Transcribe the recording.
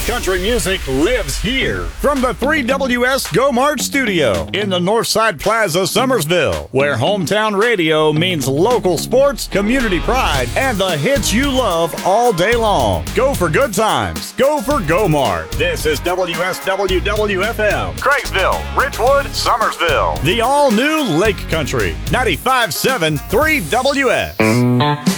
Country music lives here. From the 3WS Go March studio in the Northside Plaza, Summersville, where hometown radio means local sports, community pride, and the hits you love all day long. Go for good times. Go for Go March. This is WSWWFM, Craigville, Richwood, Summersville. The all-new Lake Country, 95.7 3WS.